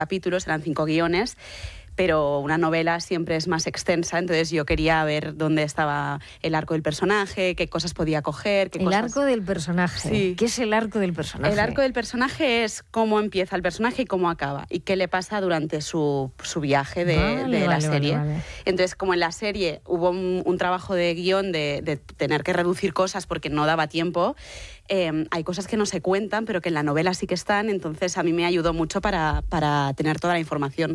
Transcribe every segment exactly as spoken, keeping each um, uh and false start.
capítulos, eran cinco guiones, pero una novela siempre es más extensa, entonces yo quería ver dónde estaba el arco del personaje, qué cosas podía coger, qué el cosas... arco del personaje. Sí. ¿Qué es el arco del personaje? El arco del personaje es cómo empieza el personaje y cómo acaba, y qué le pasa durante su, su viaje de, vale, de la vale, serie. Vale, vale. Entonces, como en la serie hubo un, un trabajo de guión de, de tener que reducir cosas porque no daba tiempo, eh, hay cosas que no se cuentan, pero que en la novela sí que están, entonces a mí me ayudó mucho para, para tener toda la información.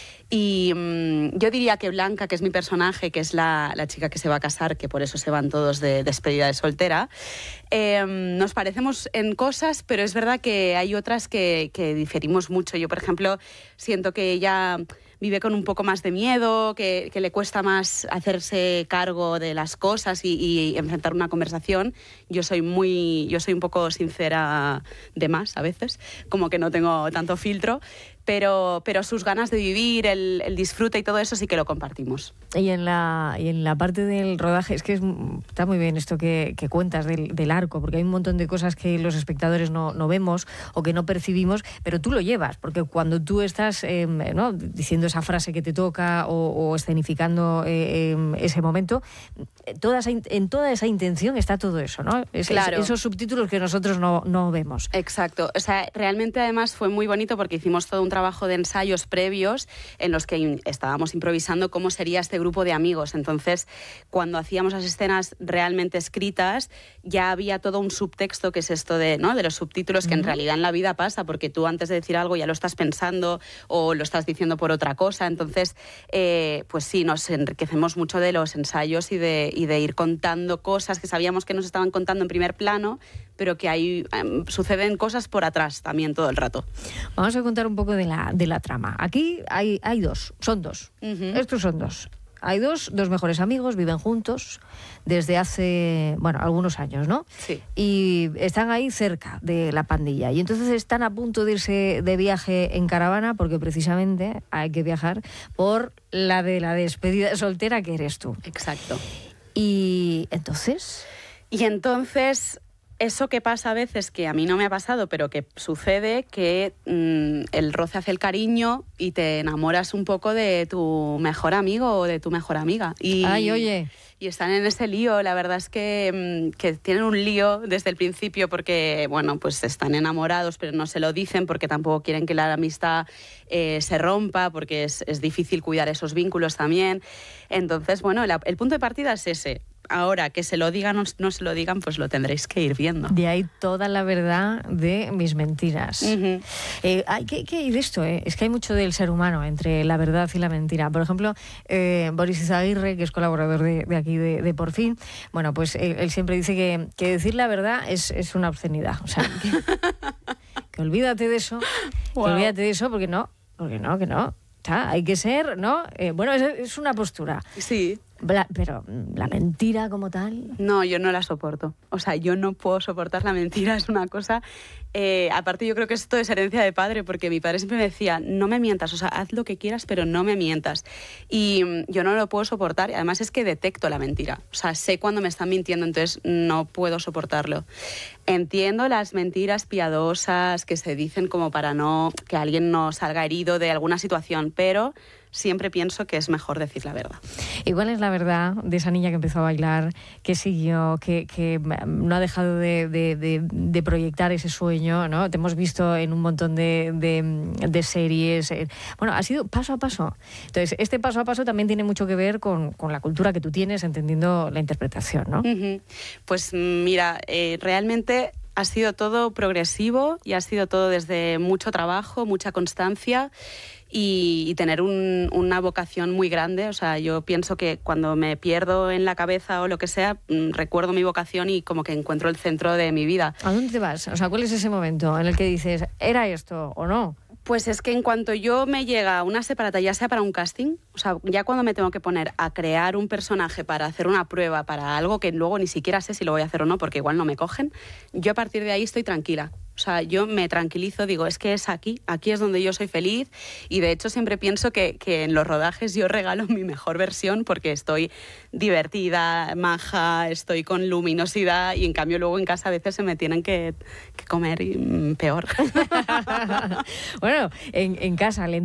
Y um, yo diría que Blanca, que es mi personaje, que es la, la chica que se va a casar, que por eso se van todos de despedida de soltera, eh, nos parecemos en cosas, pero es verdad que hay otras que, que diferimos mucho. Yo, por ejemplo, siento que ella vive con un poco más de miedo, que, que le cuesta más hacerse cargo de las cosas y, y enfrentar una conversación. Yo soy muy, yo soy un poco sincera de más a veces, como que no tengo tanto filtro, pero, pero sus ganas de vivir, el, el disfrute y todo eso sí que lo compartimos. Y en la, y en la parte del rodaje, es que es, está muy bien esto que, que cuentas del, del arco, porque hay un montón de cosas que los espectadores no, no vemos o que no percibimos, pero tú lo llevas, porque cuando tú estás eh, ¿no? diciendo esa frase que te toca o, o escenificando eh, eh, ese momento, toda esa, en toda esa intención está todo eso, ¿no? Es, claro. es, esos subtítulos que nosotros no, no vemos. Exacto. O sea, realmente además fue muy bonito porque hicimos todo un trabajo de ensayos previos en los que estábamos improvisando cómo sería este grupo de amigos. Entonces, cuando hacíamos las escenas realmente escritas, ya había todo un subtexto, que es esto de, ¿no? de los subtítulos, que uh-huh. en realidad en la vida pasa, porque tú antes de decir algo ya lo estás pensando o lo estás diciendo por otra cosa. Entonces, eh, pues sí, nos enriquecemos mucho de los ensayos y de, y de ir contando cosas que sabíamos que nos estaban contando en primer plano, pero que ahí eh, suceden cosas por atrás también todo el rato. Vamos a contar un poco de la, de la trama. Aquí hay, hay dos, son dos. Uh-huh. Estos son dos. Hay dos, dos mejores amigos, viven juntos desde hace, bueno, algunos años, ¿no? Sí. Y están ahí cerca de la pandilla. Y entonces están a punto de irse de viaje en caravana, porque precisamente hay que viajar por la de la despedida soltera, que eres tú. Exacto. Y entonces... Y entonces... Eso que pasa a veces, que a mí no me ha pasado, pero que sucede, que mmm, el roce hace el cariño y te enamoras un poco de tu mejor amigo o de tu mejor amiga. Y, Ay, oye. Y están en ese lío. La verdad es que, mmm, que tienen un lío desde el principio porque, bueno, pues están enamorados, pero no se lo dicen porque tampoco quieren que la amistad eh, se rompa, porque es, es difícil cuidar esos vínculos también. Entonces, bueno, la, el punto de partida es ese. Ahora, que se lo digan o no se lo digan, pues lo tendréis que ir viendo. De ahí toda la verdad de mis mentiras. Uh-huh. Eh, hay, ¿qué, ¿Qué hay de esto? Eh? Es que hay mucho del ser humano entre la verdad y la mentira. Por ejemplo, eh, Boris Izaguirre, que es colaborador de, de aquí de, de Por Fin, bueno, pues él, él siempre dice que, que decir la verdad es, es una obscenidad. O sea, que, que olvídate de eso, wow. que olvídate de eso, porque no, porque no, que no. O sea, hay que ser, ¿no? Eh, bueno, es, es una postura. Sí. Bla, pero la mentira como tal... No, yo no la soporto. O sea, yo no puedo soportar la mentira, es una cosa... Eh, aparte, yo creo que esto es herencia de padre, porque mi padre siempre me decía, no me mientas, o sea, haz lo que quieras, pero no me mientas. Y mm, yo no lo puedo soportar, y además es que detecto la mentira. O sea, sé cuando me están mintiendo, entonces no puedo soportarlo. Entiendo las mentiras piadosas que se dicen como para no que alguien no salga herido de alguna situación, pero... siempre pienso que es mejor decir la verdad. Igual es la verdad de esa niña que empezó a bailar, que siguió, que, que no ha dejado de, de, de, de proyectar ese sueño, ¿no? Te hemos visto en un montón de, de, de series. Bueno, ha sido paso a paso. Entonces, este paso a paso también tiene mucho que ver con, con la cultura que tú tienes, entendiendo la interpretación, ¿no? Uh-huh. Pues mira, eh, realmente... ha sido todo progresivo y ha sido todo desde mucho trabajo, mucha constancia y, y tener un, una vocación muy grande. O sea, yo pienso que cuando me pierdo en la cabeza o lo que sea, recuerdo mi vocación y como que encuentro el centro de mi vida. ¿A dónde te vas? O sea, ¿cuál es ese momento en el que dices, ¿era esto o no? Pues es que en cuanto yo me llega una separata, ya sea para un casting, o sea, ya cuando me tengo que poner a crear un personaje para hacer una prueba, para algo que luego ni siquiera sé si lo voy a hacer o no, porque igual no me cogen, yo a partir de ahí estoy tranquila. O sea, yo me tranquilizo, digo, es que es aquí, aquí es donde yo soy feliz, y de hecho siempre pienso que, que en los rodajes yo regalo mi mejor versión porque estoy divertida, maja, estoy con luminosidad, y en cambio luego en casa a veces se me tienen que, que comer y, mm, peor. Bueno, en, en casa le